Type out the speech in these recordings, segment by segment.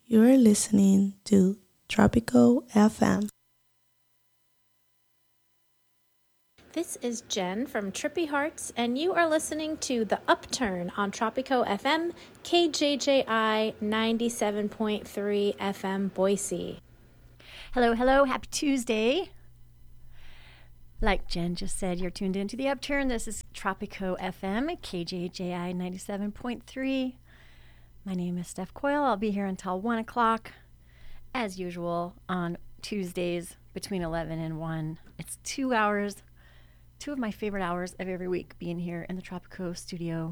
You're listening to Tropico FM. This is Jen from Trippy Hearts, and you are listening to The Upturn on Tropico FM, KJJI 97.3 FM Boise. Hello, hello. Happy Tuesday. Like Jen just said, you're tuned into The Upturn. This is Tropico FM, KJJI 97.3. My name is Steph Coyle. I'll be here until 1 o'clock, as usual, on Tuesdays between 11 and 1. It's 2 hours. Two of my favorite hours of every week being here in the Tropico studio,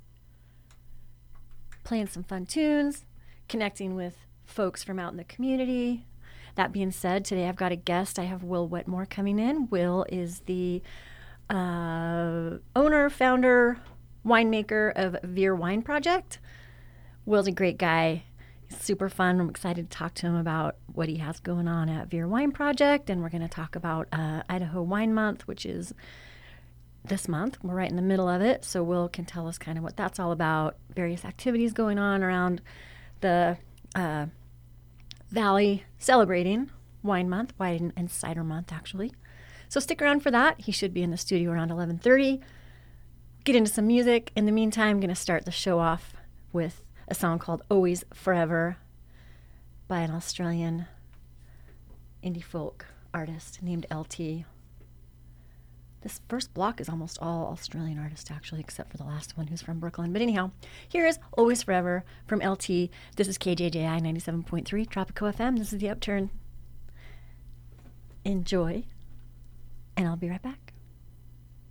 playing some fun tunes, connecting with folks from out in the community. That being said, today I've got a guest. I have Will Wetmore coming in. Will is the owner, founder, winemaker of Veer Wine Project. Will's a great guy. He's super fun. I'm excited to talk to him about what he has going on at Veer Wine Project. And we're going to talk about Idaho Wine Month, which is this month. We're right in the middle of it. So Will can tell us kind of what that's all about, various activities going on around the Valley celebrating Wine Month, Wine and Cider Month, actually. So stick around for that. He should be in the studio around 11:30. Get into some music. In the meantime, I'm going to start the show off with a song called Always Forever by an Australian indie folk artist named LT. This first block is almost all Australian artists, actually, except for the last one who's from Brooklyn. But anyhow, here is Always Forever from LT. This is KJJI 97.3 Tropico FM. This is The Upturn. Enjoy, and I'll be right back.